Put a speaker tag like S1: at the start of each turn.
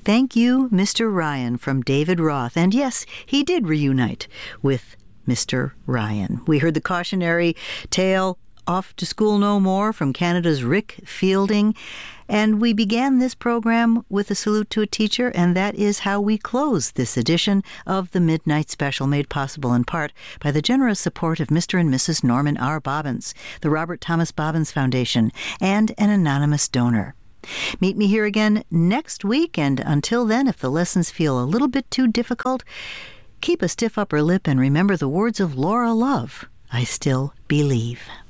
S1: Thank you, Mr. Ryan, from David Roth. And yes, he did reunite with Mr. Ryan. We heard the cautionary tale, Off to School No More, from Canada's Rick Fielding. And we began this program with a salute to a teacher, and that is how we close this edition of the Midnight Special, made possible in part by the generous support of Mr. and Mrs. Norman R. Bobbins, the Robert Thomas Bobbins Foundation, and an anonymous donor. Meet me here again next week, and until then, if the lessons feel a little bit too difficult, keep a stiff upper lip and remember the words of Laura Love, I still believe.